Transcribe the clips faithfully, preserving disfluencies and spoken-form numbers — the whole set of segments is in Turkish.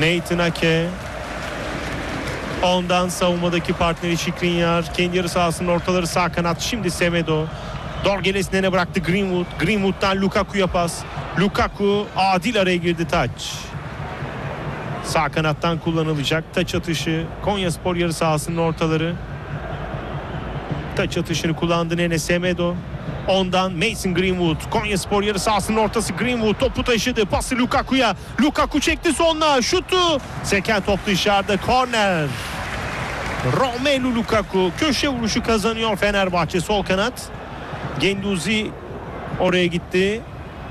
Nathan Ake. Ondan savunmadaki partneri Skriniar. Kendi yarı sahasının ortaları sağ kanat. Şimdi Semedo. Dorgeles Nene bıraktı Greenwood. Greenwood'dan Lukaku'ya pas. Lukaku adil araya girdi, taç. Sağ kanattan kullanılacak taç atışı. Konyaspor yarı sahasının ortaları. Taç atışını kullandı Nene. Semedo. Ondan Mason Greenwood. Konyaspor yarı sahasının ortası. Greenwood topu taşıdı. Pası Lukaku'ya. Lukaku çekti sonuna. Şutu. Seken top dışarıda. Korner. Romelu Lukaku. Köşe vuruşu kazanıyor Fenerbahçe sol kanat. Genduzi oraya gitti.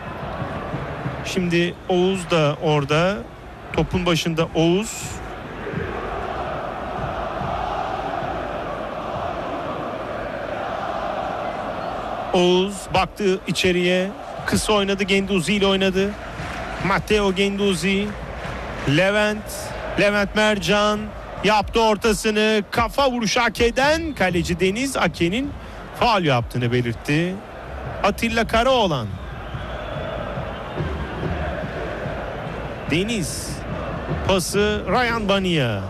Şimdi Oğuz da orada. Topun başında Oğuz. Oğuz baktı içeriye. Kısa oynadı. Genduzi ile oynadı. Matteo Genduzi. Levent. Levent Mercan yaptı ortasını. Kafa vuruşu Ake'den. Kaleci Deniz Ake'nin faul yaptığını belirtti. Atilla Karaoğlan. Deniz. Pası Ryan Bania.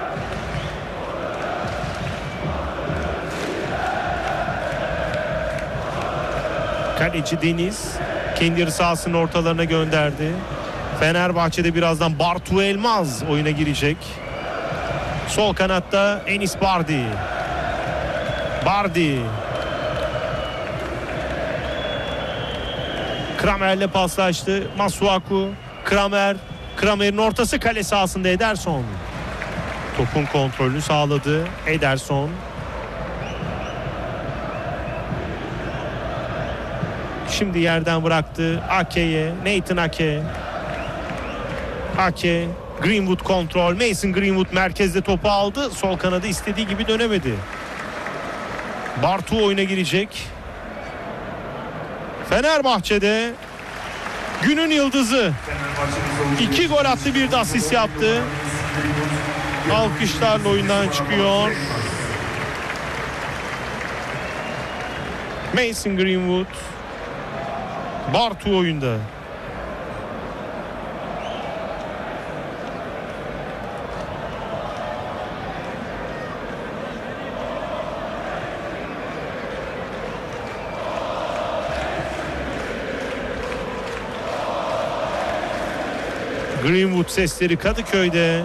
Kaleci Deniz kendi yarı sahasının ortalarına gönderdi. Fenerbahçe'de birazdan Bartu Elmaz oyuna girecek. Sol kanatta Enis Bardi. Bardi. Kramer'le paslaştı. Masuaku. Kramer. Kramer'in ortası kale sahasında Ederson. Topun kontrolünü sağladı Ederson. Şimdi yerden bıraktı Ake'ye. Nathan Ake. Ake. Greenwood kontrol. Mason Greenwood merkezde topu aldı. Sol kanadı istediği gibi dönemedi. Bartu oyuna girecek. Fenerbahçe'de günün yıldızı. İki gol attı, bir de asist yaptı. Alkışlarla oyundan çıkıyor. Mason Greenwood. Bartu oyunda. Greenwood sesleri Kadıköy'de.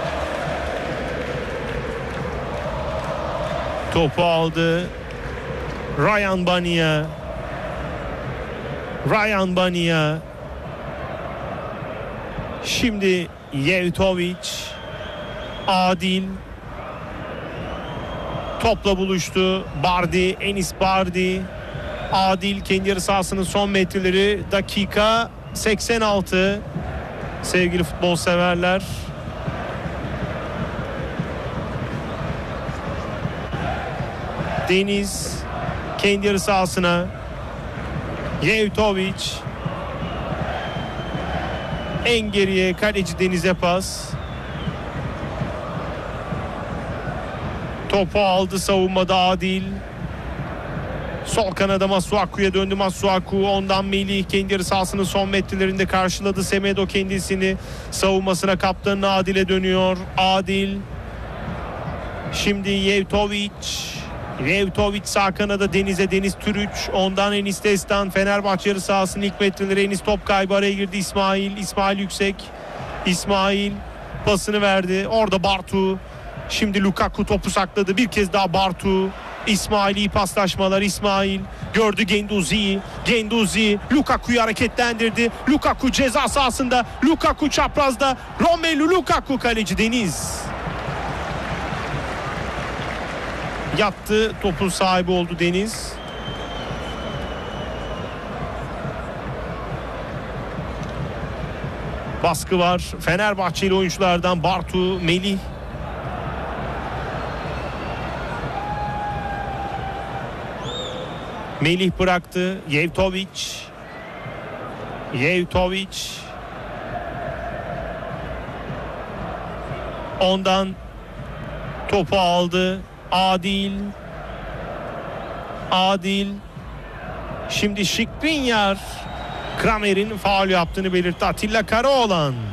Topu aldı. Ryan Bania. Ryan Bania. Şimdi Yevtovic. Adil. Topla buluştu. Bardi. Enis Bardi. Adil kendi yarı sahasının son metreleri. Dakika seksen altı. Sevgili futbol severler. Deniz kendi yarı sahasına. Yevtovic. En geriye kaleci Deniz'e pas. Topu aldı savunmada Adil. Sol kanada Masuaku'ya döndü. Masuaku, ondan Melih kendi yarı sahasının son metrelerinde karşıladı. Semedo kendisini savunmasına, kaptanına Adil'e dönüyor. Adil. Şimdi Yevtovic. Yevtovic sağ kanada Deniz'e. Deniz Türüç. Ondan Enis Destan. Fenerbahçe yarı sahasının ilk metreleri. Enis top kaybı, araya girdi İsmail. İsmail yüksek. İsmail pasını verdi. Orada Bartu. Şimdi Lukaku topu sakladı. Bir kez daha Bartu. İsmail, iyi paslaşmalar. İsmail gördü Genduzi'yi. Genduzi Lukaku'yu hareketlendirdi. Lukaku ceza sahasında. Lukaku çaprazda. Romelu Lukaku, kaleci Deniz. Yattı. Topun sahibi oldu Deniz. Baskı var Fenerbahçeli oyunculardan. Bartu, Melih. Melih bıraktı. Yevtovic. Yevtovic. Ondan topu aldı. Adil. Adil. Şimdi Skriniar. Kramer'in faul yaptığını belirtti. Atilla Karaoğlan.